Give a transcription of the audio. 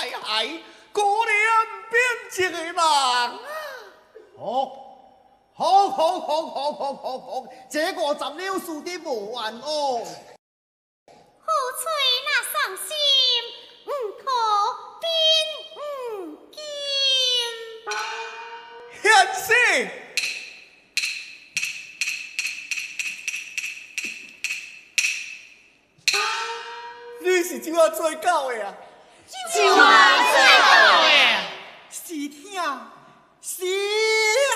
害，果然变这个人啊！好，这个咱了事的无完哦。 好吹那伤心，唔可变唔见。 先生，你是怎啊做到的啊？ 就啊，最好诶。 是听，是